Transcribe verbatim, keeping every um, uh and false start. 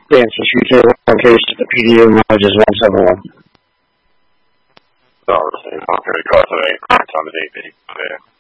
Fancy three K one case to the P D U mileage is one seven one. So, okay, cost of eight on the D P.